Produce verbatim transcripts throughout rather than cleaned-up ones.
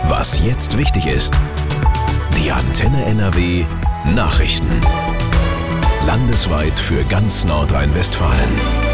Was jetzt wichtig ist. Die Antenne N R W Nachrichten. Landesweit für ganz Nordrhein-Westfalen.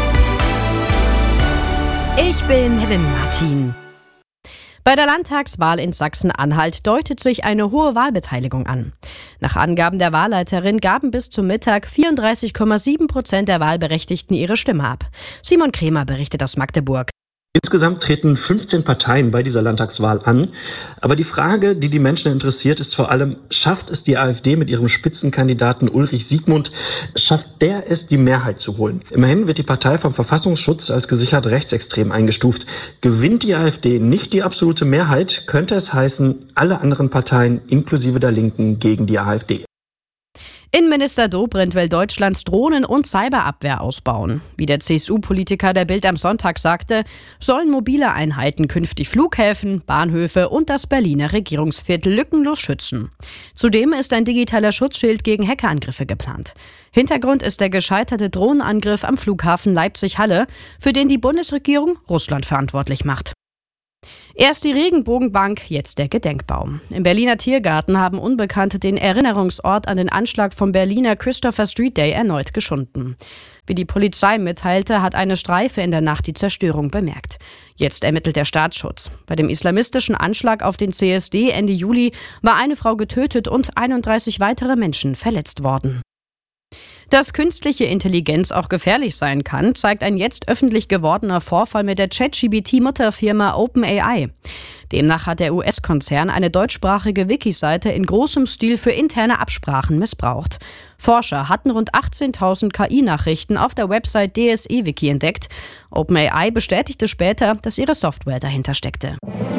Ich bin Helen Martin. Bei der Landtagswahl in Sachsen-Anhalt deutet sich eine hohe Wahlbeteiligung an. Nach Angaben der Wahlleiterin gaben bis zum Mittag vierunddreißig Komma sieben Prozent der Wahlberechtigten ihre Stimme ab. Simon Kremer berichtet aus Magdeburg. Insgesamt treten fünfzehn Parteien bei dieser Landtagswahl an. Aber die Frage, die die Menschen interessiert, ist vor allem, schafft es die AfD mit ihrem Spitzenkandidaten Ulrich Siegmund, schafft der es, die Mehrheit zu holen? Immerhin wird die Partei vom Verfassungsschutz als gesichert rechtsextrem eingestuft. Gewinnt die AfD nicht die absolute Mehrheit, könnte es heißen, alle anderen Parteien inklusive der Linken gegen die AfD. Innenminister Dobrindt will Deutschlands Drohnen- und Cyberabwehr ausbauen. Wie der C S U-Politiker der Bild am Sonntag sagte, sollen mobile Einheiten künftig Flughäfen, Bahnhöfe und das Berliner Regierungsviertel lückenlos schützen. Zudem ist ein digitaler Schutzschild gegen Hackerangriffe geplant. Hintergrund ist der gescheiterte Drohnenangriff am Flughafen Leipzig-Halle, für den die Bundesregierung Russland verantwortlich macht. Erst die Regenbogenbank, jetzt der Gedenkbaum. Im Berliner Tiergarten haben Unbekannte den Erinnerungsort an den Anschlag vom Berliner Christopher Street Day erneut geschunden. Wie die Polizei mitteilte, hat eine Streife in der Nacht die Zerstörung bemerkt. Jetzt ermittelt der Staatsschutz. Bei dem islamistischen Anschlag auf den C S D Ende Juli war eine Frau getötet und einunddreißig weitere Menschen verletzt worden. Dass künstliche Intelligenz auch gefährlich sein kann, zeigt ein jetzt öffentlich gewordener Vorfall mit der ChatGPT-Mutterfirma OpenAI. Demnach hat der U S-Konzern eine deutschsprachige Wiki-Seite in großem Stil für interne Absprachen missbraucht. Forscher hatten rund achtzehntausend K I-Nachrichten auf der Website D S E-Wiki entdeckt. OpenAI bestätigte später, dass ihre Software dahinter steckte.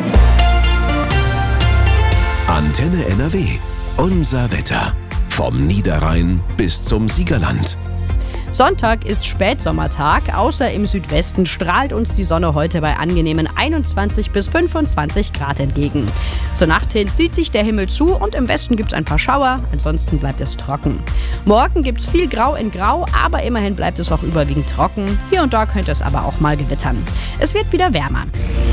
Antenne N R W. Unser Wetter. Vom Niederrhein bis zum Siegerland. Sonntag ist Spätsommertag. Außer im Südwesten strahlt uns die Sonne heute bei angenehmen einundzwanzig bis fünfundzwanzig Grad entgegen. Zur Nacht hin zieht sich der Himmel zu und im Westen gibt es ein paar Schauer. Ansonsten bleibt es trocken. Morgen gibt es viel Grau in Grau, aber immerhin bleibt es auch überwiegend trocken. Hier und da könnte es aber auch mal gewittern. Es wird wieder wärmer.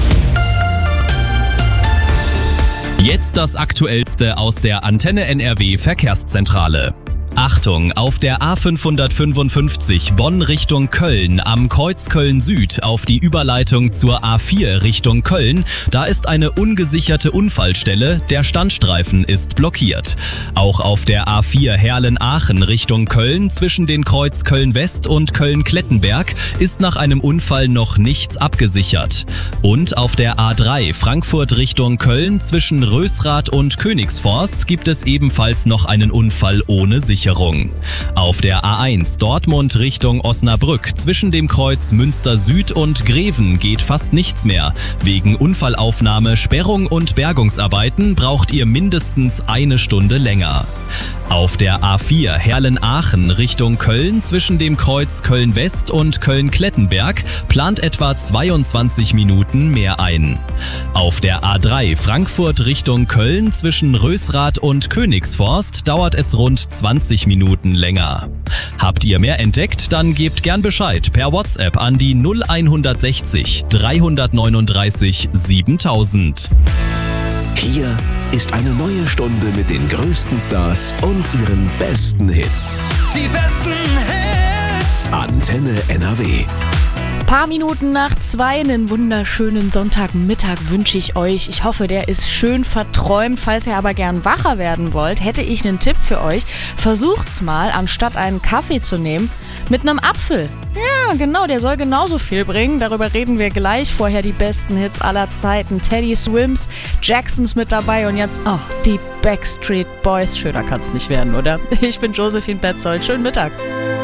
Jetzt das Aktuellste aus der Antenne N R W Verkehrszentrale. Achtung, auf der A fünfhundertfünfundfünfzig Bonn Richtung Köln am Kreuz Köln Süd auf die Überleitung zur A vier Richtung Köln, da ist eine ungesicherte Unfallstelle, der Standstreifen ist blockiert. Auch auf der A vier Herlen-Aachen Richtung Köln zwischen den Kreuz Köln West und Köln-Klettenberg ist nach einem Unfall noch nichts abgesichert. Und auf der A drei Frankfurt Richtung Köln zwischen Rösrath und Königsforst gibt es ebenfalls noch einen Unfall ohne Sicherung. Auf der A eins Dortmund Richtung Osnabrück zwischen dem Kreuz Münster Süd und Greven geht fast nichts mehr. Wegen Unfallaufnahme, Sperrung und Bergungsarbeiten braucht ihr mindestens eine Stunde länger. Auf der A vier Herlen-Aachen Richtung Köln zwischen dem Kreuz Köln-West und Köln-Klettenberg plant etwa zweiundzwanzig Minuten mehr ein. Auf der A drei Frankfurt Richtung Köln zwischen Rösrath und Königsforst dauert es rund zwanzig Minuten länger. Habt ihr mehr entdeckt? Dann gebt gern Bescheid per WhatsApp an die null hundertsechzig dreihundertneununddreißig siebentausend. Hier ist eine neue Stunde mit den größten Stars und ihren besten Hits. Die besten Hits. Antenne N R W. Paar Minuten nach zwei, einen wunderschönen Sonntagmittag wünsche ich euch. Ich hoffe, der ist schön verträumt. Falls ihr aber gern wacher werden wollt, hätte ich einen Tipp für euch. Versucht's mal, anstatt einen Kaffee zu nehmen, mit einem Apfel. Ja, genau, der soll genauso viel bringen. Darüber reden wir gleich. Vorher die besten Hits aller Zeiten. Teddy Swims, Jacksons mit dabei und jetzt, oh, die Backstreet Boys. Schöner kann's nicht werden, oder? Ich bin Josephine Betzold. Schönen Mittag.